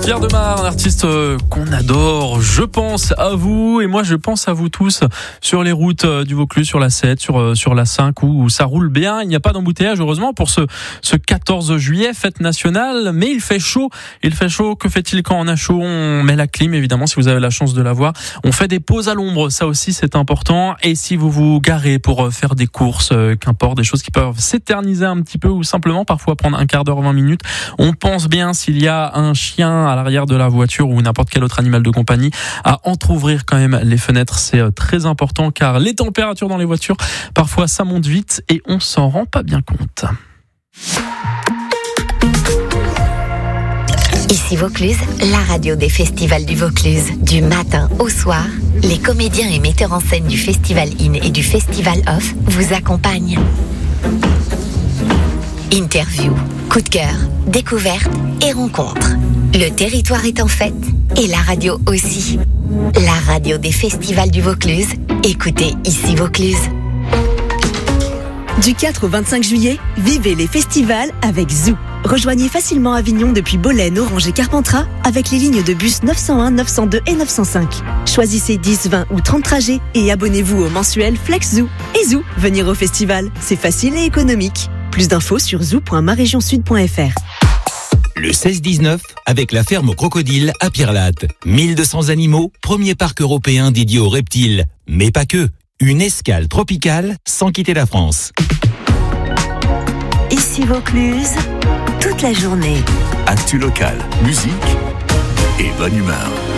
Pierre Demar, un artiste qu'on adore. Je pense à vous et moi je pense à vous tous sur les routes du Vaucluse, sur la 7, sur la 5 où ça roule bien. Il n'y a pas d'embouteillage heureusement pour ce 14 juillet, fête nationale, mais il fait chaud. Il fait chaud. Que fait-il quand on a chaud? On met la clim évidemment si vous avez la chance de l'avoir. On fait des pauses à l'ombre, ça aussi c'est important. Et si vous vous garez pour faire des courses, qu'importe, des choses qui peuvent s'éterniser un petit peu ou simplement parfois prendre un quart d'heure, 20 minutes, on pense bien s'il y a un chien à l'arrière de la voiture ou n'importe quel autre animal de compagnie à entrouvrir quand même les fenêtres, c'est très important car les températures dans les voitures parfois ça monte vite et on s'en rend pas bien compte. Ici Vaucluse, la radio des festivals du Vaucluse. Du matin au soir, les comédiens et metteurs en scène du Festival In et du Festival Off vous accompagnent. Interviews, coups de cœur, découvertes et rencontres. Le territoire est en fête et la radio aussi. La radio des festivals du Vaucluse. Écoutez Ici Vaucluse. Du 4 au 25 juillet, vivez les festivals avec Zoo. Rejoignez facilement Avignon depuis Bolène, Orange et Carpentras avec les lignes de bus 901, 902 et 905. Choisissez 10, 20 ou 30 trajets et abonnez-vous au mensuel Flex Zoo. Et Zoo, venir au festival, c'est facile et économique. Plus d'infos sur zoo.marigionsud.fr. Le 16-19, avec la ferme aux crocodiles à Pierrelatte. 1200 animaux, premier parc européen dédié aux reptiles. Mais pas que. Une escale tropicale sans quitter la France. Ici Vaucluse, toute la journée. Actu local, musique et bonne humeur.